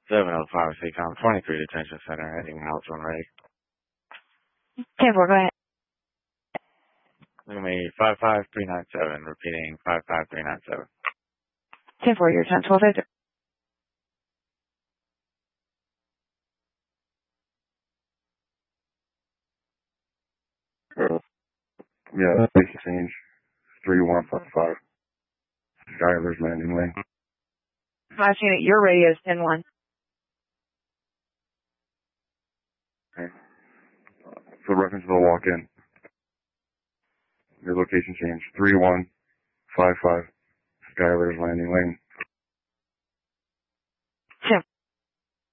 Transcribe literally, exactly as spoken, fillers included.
seven oh five Seacom twenty-three Detention Center, heading out on right. ten four, go ahead. Look me five five three nine seven, repeating five five three nine seven. ten four, your time, twelve oh three. Uh, yeah, station change, three one five five. Skyler's Landing Lane. Last unit, your radio is ten one. Okay. For reference to the walk-in, your location change, three one five five, Skyler's Landing Lane.